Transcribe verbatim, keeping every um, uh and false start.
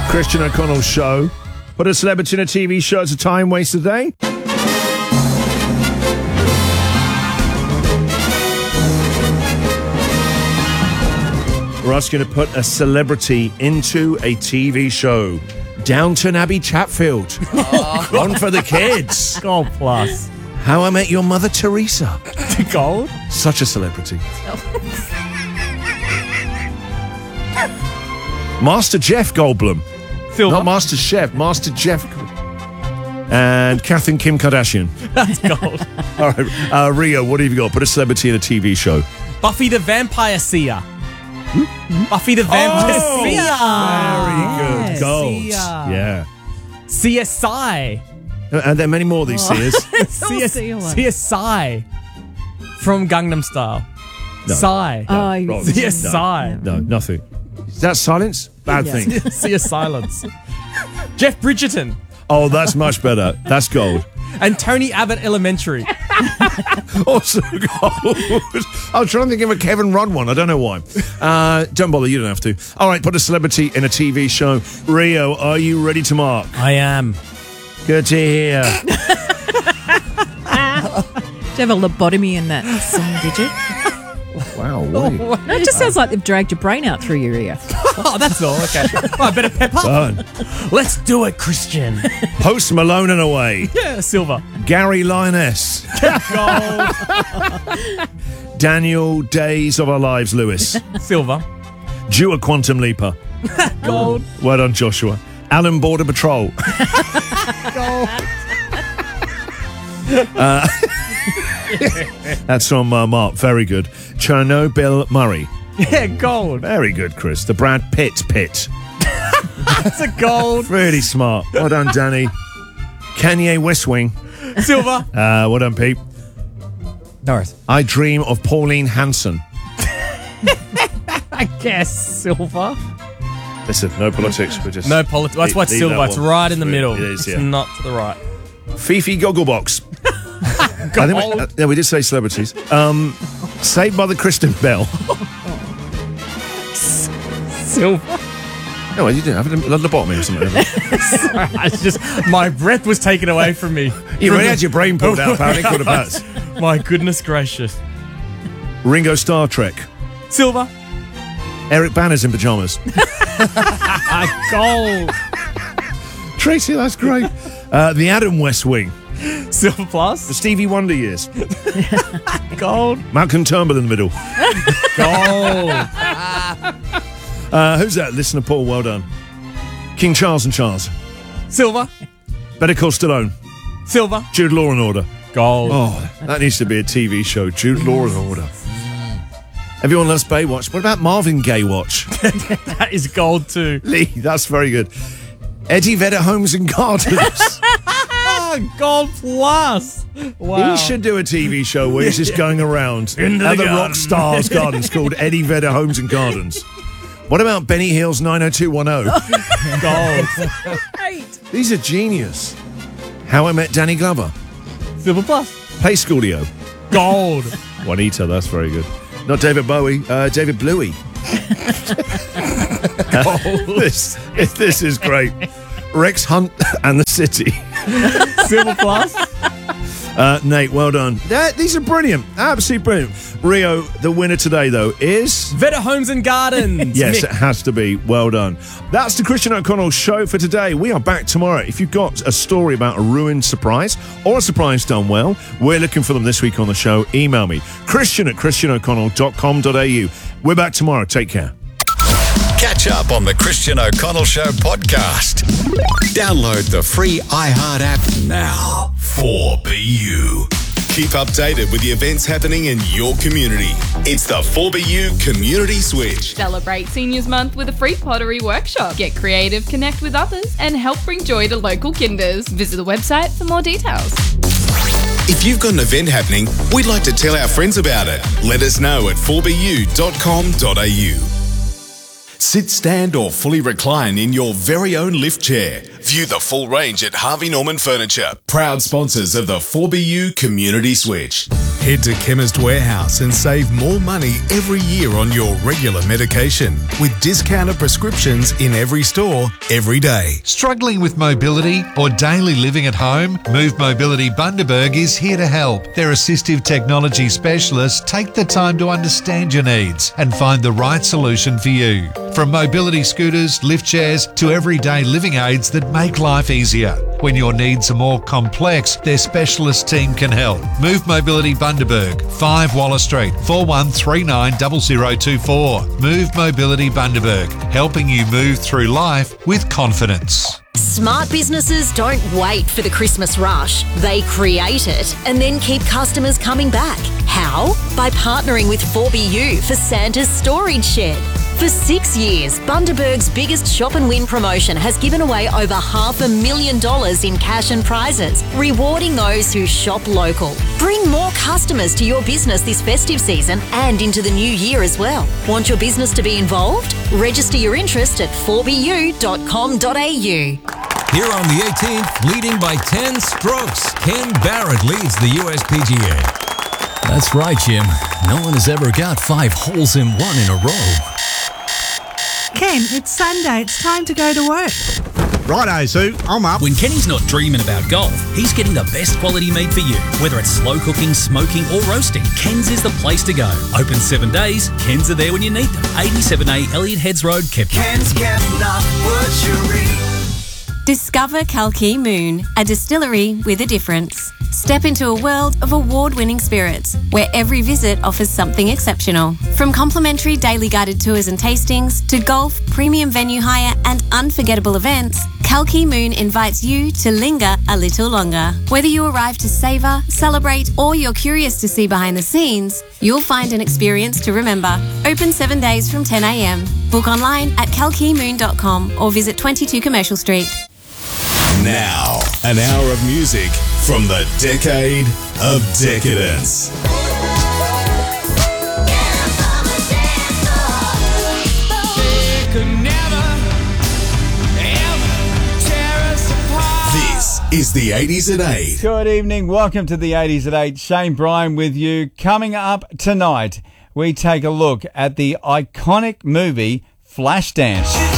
Christian O'Connell Show. Put a celebrity in a T V show as a time waste today. We're asking to put a celebrity into a T V show. Downton Abbey Chatfield. Oh. One for the kids. Gold plus. How I Met Your Mother Teresa. Gold. Such a celebrity. Master Jeff Goldblum. Silver. Not Master Chef, Master Jeff. And Catherine Kim Kardashian. That's gold. All right, uh, Rio, what have you got? Put a celebrity in a T V show. Buffy the Vampire Slayer. Buffy the Vampire Oh, Slayer. Very good. Gold. Sia. Yeah. C S I. Uh, And there are many more of these seers. C S I. From Gangnam Style. No. Psy. Oh, you- Wrong. C S I. No, nothing. Is that silence? Bad Yeah. thing. C S Silence. Jeff Bridgerton. Oh, that's much better. That's gold. And Tony Abbott Elementary. Also gold. I was trying to think of a Kevin Rudd one. I don't know why. Uh, don't bother. You don't have to. All right, put a celebrity in a T V show. Rio, are you ready to mark? I am. Good to hear. Do you have a lobotomy in that song, did you? Wow. Really? No, it just sounds like they've dragged your brain out through your ear. Oh, that's all. Okay. Oh, I better pep up. Fun. Let's do it, Christian. Post Malone and away. Yeah, Silver. Gary Linus. Gold. Daniel Days of Our Lives Lewis. Silver. Dua Quantum Leaper. Gold. Well done, Joshua. Alan Border Patrol. Gold. Uh, that's from uh, Mark. Very good. Chernobyl Murray. Yeah, gold. Very good, Chris. The Brad Pitt Pitt. That's a gold. Really smart. Well done, Danny. Kanye West Wing. Silver. Uh, well done, Pete. Norris. I Dream of Pauline Hanson. I guess Silver. Listen, no politics. We're just No politics. That's why it's leave Silver. that It's one. right in the It middle. is, yeah. It's not to the right. Fifi Gogglebox. I think we, uh, yeah, we did say celebrities. Um, Saved by the Kristen Bell. Silver. No, you didn't have it. A lobotomy or something. Sorry, I just my breath was taken away from me. You From already the- had your brain pulled out, apparently. Quarter past. My goodness gracious. Ringo Star Trek. Silver. Eric Banner's in pajamas. Gold. Tracy, that's great. Uh, the Adam West Wing. Silver plus. The Stevie Wonder years. Gold. Malcolm Turnbull in the middle. Gold. Uh, who's that? Listener Paul, well done. King Charles and Charles. Silver. Better Call Stallone. Silver. Jude Law and Order. Gold. Oh, that needs to be a T V show. Jude Law and Order. Everyone loves Baywatch. What about Marvin Gaye Watch? That is gold too. Lee, that's very good. Eddie Vedder Homes and Gardens. Ah, gold plus. Wow. He should do a T V show where he's just going around Into at the the garden. rock stars gardens called Eddie Vedder Homes and Gardens. What about Benny Hill's nine oh two one oh? Gold. These are genius. How I Met Danny Glover. Silver plus. Play Schoolio. Gold. Juanita, that's very good. Not David Bowie, uh, David Bluey. this, this is great. Rex Hunt and the City. Silver plus. Uh, Nate, well done. That, these are brilliant. Absolutely brilliant. Rio, the winner today, though, is... Vedder Homes and Gardens. Yes, Mick. it has to be. Well done. That's the Christian O'Connell Show for today. We are back tomorrow. If you've got a story about a ruined surprise or a surprise done well, we're looking for them this week on the show. Email me, Christian at christian o'connell dot com dot a u. We're back tomorrow. Take care. Catch up on the Christian O'Connell Show podcast. Download the free iHeart app now. four B U. Keep updated with the events happening in your community. It's the four B U Community Switch. Celebrate Seniors Month with a free pottery workshop. Get creative, connect with others, and help bring joy to local kinders. Visit the website for more details. If you've got an event happening, we'd like to tell our friends about it. Let us know at four b u dot com dot a u. Sit, stand or fully recline in your very own lift chair. View the full range at Harvey Norman Furniture, proud sponsors of the four B U Community Switch. Head to Chemist Warehouse and save more money every year on your regular medication with discounted prescriptions in every store, every day. Struggling with mobility or daily living at home? Move Mobility Bundaberg is here to help. Their assistive technology specialists take the time to understand your needs and find the right solution for you. From mobility scooters, lift chairs to everyday living aids that make life easier. When your needs are more complex, their specialist team can help. Move Mobility Bundaberg, five Waller Street, four one three nine zero zero two four. Move Mobility Bundaberg, helping you move through life with confidence. Smart businesses don't wait for the Christmas rush. They create it and then keep customers coming back. How? By partnering with four B U for Santa's Storage Shed. For six years, Bundaberg's biggest shop and win promotion has given away over half a million dollars in cash and prizes, rewarding those who shop local. Bring more customers to your business this festive season and into the new year as well. Want your business to be involved? Register your interest at four b u dot com dot a u. Here on the eighteenth, leading by ten strokes, Ken Barrett leads the U S P G A. That's right, Jim. No one has ever got five holes in one in a row. Ken, it's Sunday. It's time to go to work. Righto, Sue. I'm up. When Kenny's not dreaming about golf, he's getting the best quality meat for you. Whether it's slow cooking, smoking or roasting, Ken's is the place to go. Open seven days, Ken's are there when you need them. eighty-seven A Elliott Heads Road, Kepler. Ken's Kepler Butchery. Discover Kalki Moon, a distillery with a difference. Step into a world of award-winning spirits, where every visit offers something exceptional. From complimentary daily guided tours and tastings, to golf, premium venue hire and unforgettable events, Kalki Moon invites you to linger a little longer. Whether you arrive to savour, celebrate or you're curious to see behind the scenes, you'll find an experience to remember. Open seven days from ten a m. Book online at kalki moon dot com or visit twenty-two Commercial Street. Now, an hour of music from the decade of decadence. This is the eighties at eight. Good evening. Welcome to the eighties at eight. Shane Bryan with you. Coming up tonight, we take a look at the iconic movie Flashdance.